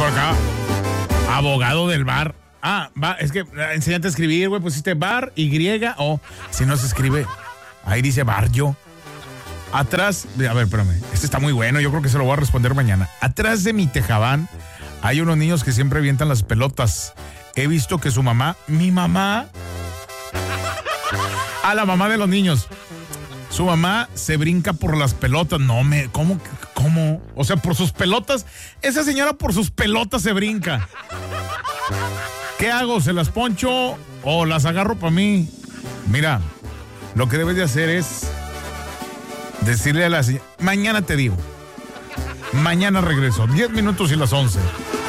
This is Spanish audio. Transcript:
por acá. Abogado del bar. Es que enséñate a escribir, güey. Pusiste bar, Y-O. Si no se escribe, ahí dice barrio. Atrás, a ver, espérame. Este está muy bueno, yo creo que se lo voy a responder mañana. Atrás de mi tejabán hay unos niños que siempre avientan las pelotas. He visto que su mamá, mi mamá, la mamá de los niños, su mamá se brinca por las pelotas. ¿Cómo? O sea, por sus pelotas, esa señora por sus pelotas se brinca. ¿Qué hago? ¿Se las poncho o las agarro para mí? Mira, lo que debes de hacer es decirle a la señora, mañana te digo, mañana regreso, 10 minutos y las 11.